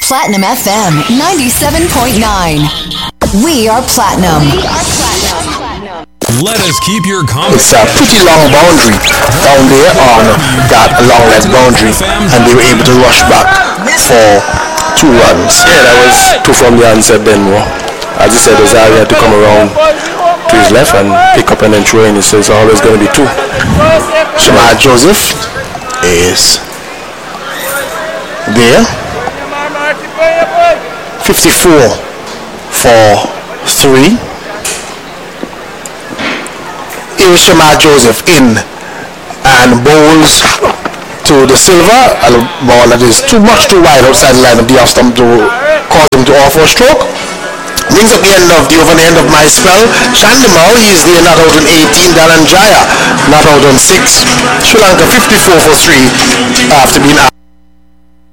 Platinum FM 97.9. We are Platinum. Let us keep your It's a pretty long boundary down there on that along that boundary, and they were able to rush back for 2 runs. Yeah, that was two from the onset then. As you said, Rosario had to come around to his left and pick up and then throw in. He says it's always going to be 2. Shamar Joseph is there. 54 for 3. Here is Shamar Joseph in and bowls to the silver, a ball that is too wide outside the line of the off stump to cause him to offer a stroke. Brings up the end of the over the end of my spell. Chandamau, he is there not out on 18. Dharanjaya not out on 6. Sri Lanka 54 for 3 after being out.